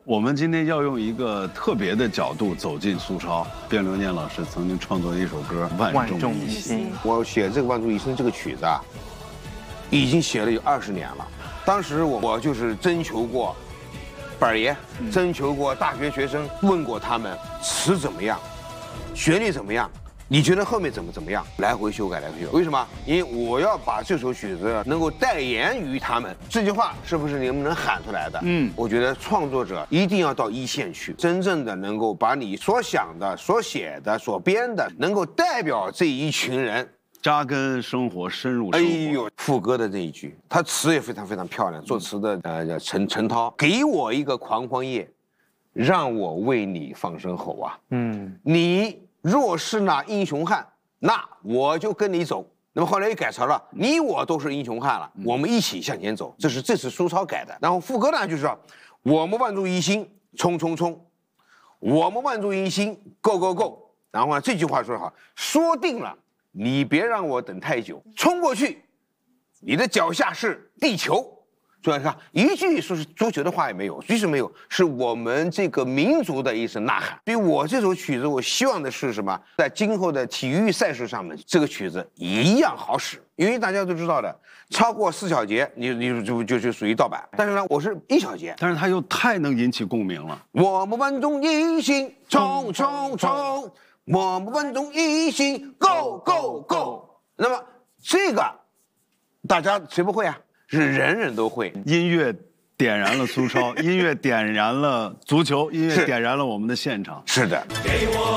我们今天要用一个特别的角度走进苏超。卞留念老师曾经创作的一首歌《万众一心》。 我写这个《万众一心》这个曲子啊，已经写了有20年了。当时我就是征求过板儿爷，征求过大学学生，问过他们词怎么样，旋律怎么样。 你觉得后面怎么样？来回修改，来回修改。为什么？因为我要把这首曲子能够代言于他们。这句话是不是你们能喊出来的？我觉得创作者一定要到一线去，真正的能够把你所想的、所写的、所编的，能够代表这一群人， 扎根生活，深入生活。 哎呦，副歌的这一句，他词也非常非常漂亮。作词的叫陈涛，给我一个狂欢夜，让我为你放声吼啊！你。 若是那英雄汉，那我就跟你走。那么后来又改词了，你我都是英雄汉了，我们一起向前走。这次苏超改的。然后副歌呢就是说，我们万众一心，冲冲冲，我们万众一心，go go go。然后呢这句话说得好，说定了，你别让我等太久，冲过去，你的脚下是地球。 所以看一句说是足球的话也没有，即使没有，是我们这个民族的一声呐喊。所以我这首曲子，我希望的是什么？在今后的体育赛事上面，这个曲子一样好使。因为大家都知道的，超过4小节，你就属于盗版。但是呢，我是1小节， 但是它又太能引起共鸣了。 我们万众一心，冲冲冲！我们万众一心，go go go！ 那么这个大家谁不会啊？ 是人人都会。 音乐点燃了苏超，音乐点燃了足球，音乐点燃了我们的现场。 是的。